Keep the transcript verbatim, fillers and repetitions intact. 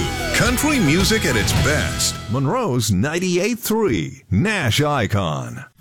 Country music at its best. Monroe's ninety-eight point three, Nash Icon.